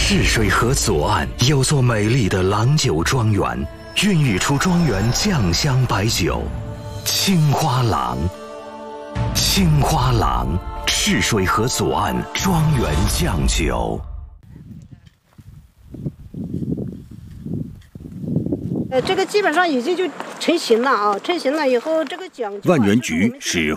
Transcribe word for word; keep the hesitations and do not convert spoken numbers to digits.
赤水河左岸有座美丽的郎酒庄园，孕育出庄园酱香白酒青花郎。青花郎，赤水河左岸庄园酱酒。 呃，这个基本上已经就成型了啊，成型了以后，这个讲究。 万源菊是